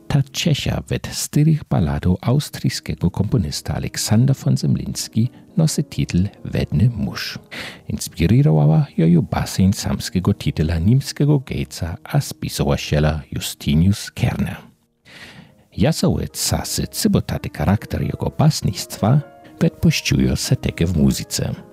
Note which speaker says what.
Speaker 1: Ta Czesia wet styrych baladu austrijskiego komponista Aleksander von Zemlinsky nosi titel Wedny muž. Inspirowała ją basen samskiego titula niemskiego gejca a spisowaciela Justinius Kerner. Jasołec sasy cybotaty charakter jego basnictwa wet pościują se teke w muzyce.